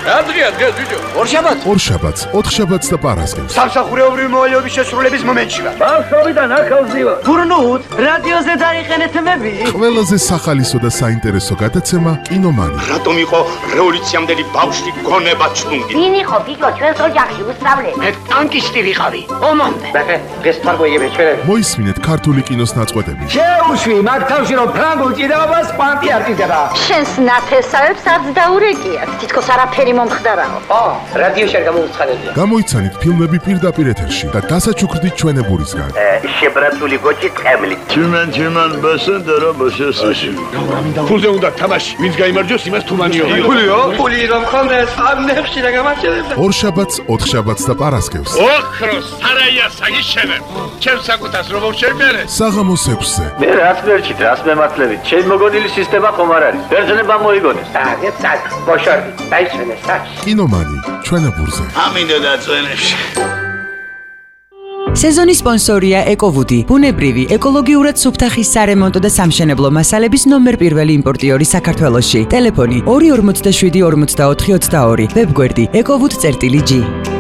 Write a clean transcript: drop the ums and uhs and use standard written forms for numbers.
დღეს ბიჭო. ორშაბათს, ოთხშაბათს და პარასკევს. სამსახურეობრივი მოვალეობის შესრულების მომენტში ვარ. ბავშვობიდან ახალზი ვარ. გურნუთ, რადიოზე დაიყენეთ მები. ყველაზე სახალისო და საინტერესო გადაცემა კინომანი. რატომ იყო რევოლუციამდელი ბავშვი გონება ჩუნგი? ვინ იყო ბიჭო ჩვენს ოჯახში უსწავლე? მე ტანკისტი ვიყავი. ომამდე. დღეს თარგოიები ჩვენები. მოისმინეთ ქართული კინოს ნაწყვეტები. შეუშვი მაგ თავში რომ ფრანგულ ჭიდაობას პანტი არ ჭიდება. შენს ნათესავებს არც დაურეკიათ. თითქოს არაფერი მომხდარაო. რადიოში არ გამოვცხადებია. გამოიცანით ფილმები პირდაპირ ეთერში და დასაჩუქრდით ჩვენებურისგან. შებრაცული გოჭი ტყემლი. Чиман басендера басесაში. ფულზე უნდა თამაში. ვინც გაიმარჯვოს იმას თუმანიო. ფული რომ ხონდეს, ამ ნებში რა გამარჯვებდა. ორშაბათს, ოთხშაბათს და პარასკევს. ოქროს სარაია საგიშენებ. ჩემს საკუთას რომ შევმერე. საღამოს 6-ზე. მე რაც მერჩით, რას მემართლებით. ჩემ მოგონილი სისტემა ხომ არ არის. ბერძნება მოიგონეს. სად, ბოშორდი, დაისვენეს საჩ. კინომანი, ჩვენებურზე. ამინდა დაწვენებში. სეზონის სპონსორია ეკოვუდი, ბუნებრივი, ეკოლოგიურად სუფთახის სარემონტო და სამშენებლო მასალების ნომერ პირველი იმპორტიორი საქართველოში. ტელეფონი 247 44 22, ვებგვერდი ecowood.gr